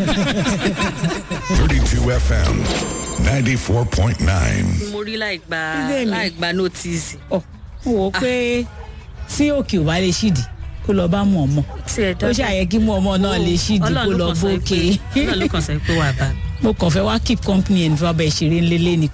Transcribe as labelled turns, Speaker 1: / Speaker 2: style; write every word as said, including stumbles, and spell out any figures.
Speaker 1: thirty-two F M, ninety-four point nine.
Speaker 2: mo rí láì gba láì gba notice.
Speaker 3: ọ wò ó pé tí òkè ò bá lè ṣídìí kó lọ bá mú ọmọ ó ṣàyẹ kí mú ọmọ náà lè ṣídìí kó lọ bókè.
Speaker 2: ọlọ́run ló kàn sọ pé wà bá.
Speaker 3: mo kàn fẹ́ wá keep company and rubber ìṣeré ńlẹ́lẹ́ ni